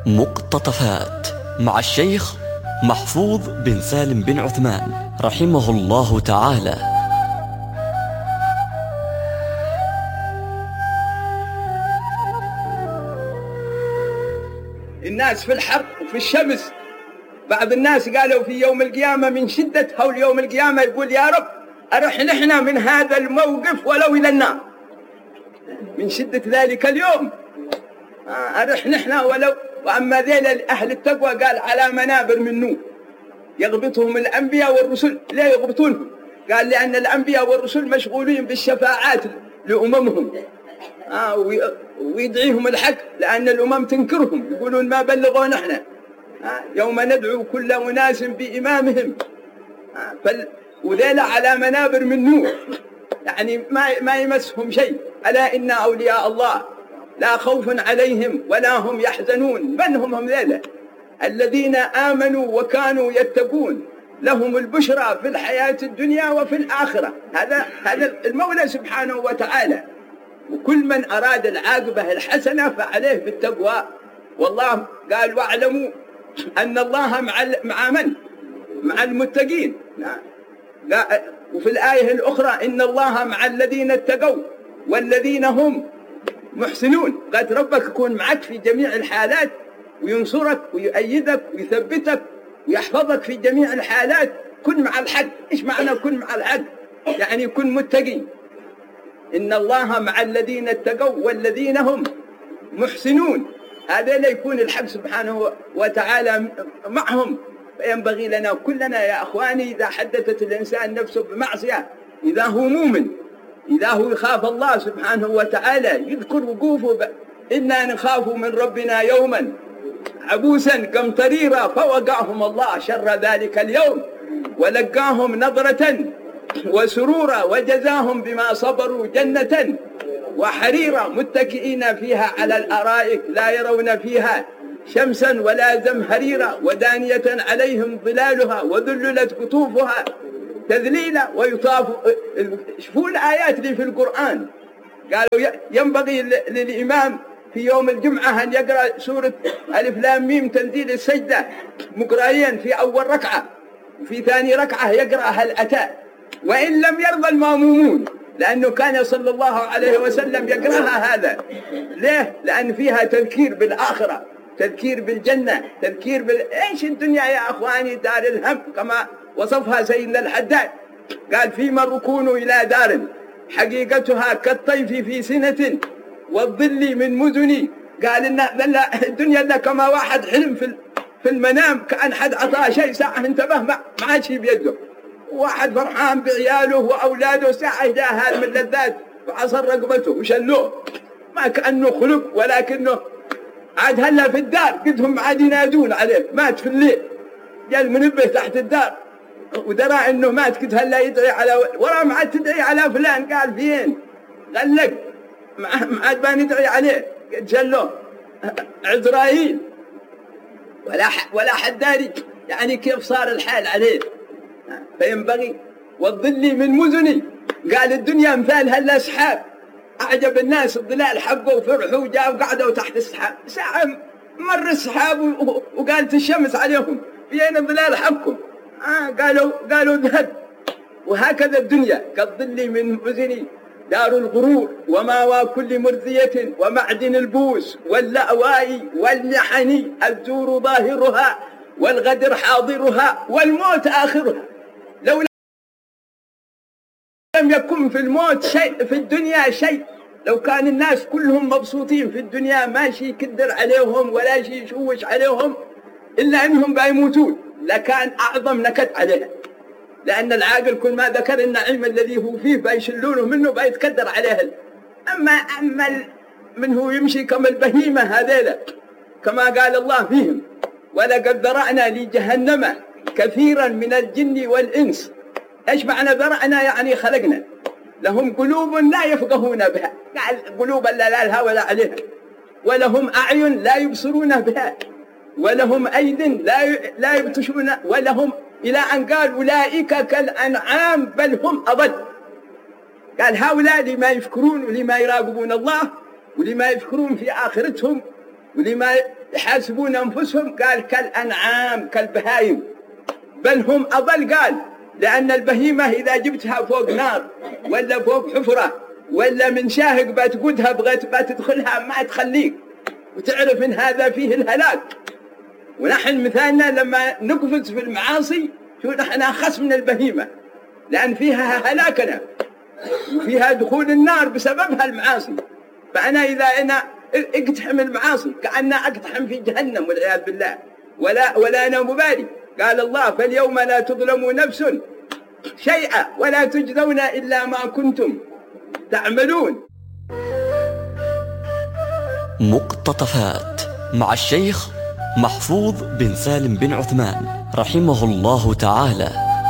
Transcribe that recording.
مقتطفات مع الشيخ محفوظ بن سالم بن عثمان رحمه الله تعالى. الناس في الحر وفي الشمس. بعض الناس قالوا في يوم القيامة من شدة هول يوم القيامة يقول يا رب أرحلنا من هذا الموقف ولو إلى النار، من شدة ذلك اليوم أرحلنا ولو. وأما ذيل أهل التقوى قال على منابر من نور يغبطهم الأنبياء والرسل. ليه يغبطونهم؟ قال لأن الأنبياء والرسل مشغولين بالشفاعات لأممهم ويدعيهم الحق، لأن الأمم تنكرهم يقولون ما بلغوا نحن. يوم ندعو كل أناس بإمامهم. وذيل على منابر من نور، يعني ما يمسهم شيء. ألا إن أولياء الله لا خوف عليهم ولا هم يحزنون. من هم ذيلا؟ الذين آمنوا وكانوا يتقون لهم البشرى في الحياة الدنيا وفي الآخرة. هذا المولى سبحانه وتعالى. وكل من أراد العاقبة الحسنة فعليه بالتقوى. والله قال واعلموا أن الله مع من؟ مع المتقين. وفي الآية الأخرى إن الله مع الذين اتقوا والذين هم محسنون. قد ربك يكون معك في جميع الحالات وينصرك ويؤيدك ويثبتك ويحفظك في جميع الحالات. كن مع الحق. إيش معنى كن مع الحق؟ يعني كن متقي. إن الله مع الذين اتقوا والذين هم محسنون. هذا لا يكون الحق سبحانه وتعالى معهم. فينبغي لنا كلنا يا أخواني إذا حدثت الإنسان نفسه بمعصية، إذا هو مؤمن، إذا هو يخاف الله سبحانه وتعالى، يذكر وقوفه إنا نخاف من ربنا يوما عبوسا قمطريرا فوقاهم الله شر ذلك اليوم ولقاهم نظرة وسرورا وجزاهم بما صبروا جنة وحريرا متكئين فيها على الأرائك لا يرون فيها شمسا ولا زمهريرا ودانية عليهم ظلالها وذللت قطوفها تذليلا ويطاف. شوفوا الآيات اللي في القرآن. قالوا ينبغي للإمام في يوم الجمعة أن يقرأ سورة ألف لام ميم تنزيل السجدة مقرأيا في أول ركعة، وفي ثاني ركعة يقرأ هل أتى، وإن لم يرضى المأمومون، لأنه كان صلى الله عليه وسلم يقرأها. هذا ليه؟ لأن فيها تذكير بالآخرة، تذكير بالجنة، تذكير إيش الدنيا يا أخواني دار الهم كما وصفها سيدنا الحداد. قال فيما الركون إلى دار حقيقتها كالطيف في سنة والظل من مدني. قال إن الدنيا كما واحد حلم في المنام، كأن حد عطاه شيء ساعة انتبه ما عاد شيء بيده، واحد فرحان بعياله وأولاده ساعة جاء من اللذات وعصر رقبته وشلوه ما كأنه خلق، ولكنه عاد هلا في الدار قدهم عاد ينادون عليه مات في الليل. جاء المنبه تحت الدار ودرى انه مات قد هلا يدعي على ورا ما عاد تدعي على فلان. قال فين؟ قال لك ما عاد بان يدعي عليه قد شلوه عزرائيل ولا حد داري يعني كيف صار الحال عليه. فينبغي والظل من مزني. قال الدنيا مثال هلا سحاب أعجب الناس الظلال حقه وفرحوا وجاءوا وقعدوا تحت السحاب. ساعة مر السحاب وقالت الشمس عليهم فين الظلال حقكم؟ قالوا ذهب. وهكذا الدنيا كالظل من مزني دار الغرور وماوى كل مرضية ومعدن البوس واللأواء والمحن الزور ظاهرها والغدر حاضرها والموت آخرها. لو لم يكن في الموت شيء في الدنيا شيء، لو كان الناس كلهم مبسوطين في الدنيا ما شيء يكدر عليهم ولا شيء يشوش عليهم إلا أنهم بيموتون لكان أعظم نكد عليها. لأن العاقل كل ما ذكر النعيم الذي هو فيه بيشلونه منه بيتكدر عليها. أما منه يمشي كما البهيمة هذيلا كما قال الله فيهم ولقد ذرأنا لجهنم كثيرا من الجن والإنس. إيش معنى ذرأنا؟ يعني خلقنا لهم قلوب لا يفقهون بها. قال قلوب لا لها ولا عليها. ولهم أعين لا يبصرون بها ولهم أيد لا يبطشون ولهم إلى أن قال أولئك كالأنعام بل هم أضل. قال هؤلاء لما يفكرون ولما يراقبون الله ولما يفكرون في آخرتهم ولما يحاسبون أنفسهم، قال كالأنعام كالبهايم، بل هم أضل. قال لأن البهيمة إذا جبتها فوق نار ولا فوق حفرة ولا من شاهق بتقودها بغيت بتدخلها ما تخليك، وتعرف إن هذا فيه الهلاك. ونحن مثالنا لما نقفز في المعاصي شو نحن أخص من البهيمة، لأن فيها هلاكنا وفيها دخول النار بسببها المعاصي. فأنا إذا أنا اقتحم المعاصي كأننا اقتحم في جهنم والعياذ بالله، ولا أنا مبالي. قال الله فاليوم لا تظلم نفس شيئا ولا تجزون إلا ما كنتم تعملون. مقتطفات مع الشيخ محفوظ بن سالم بن عثمان رحمه الله تعالى.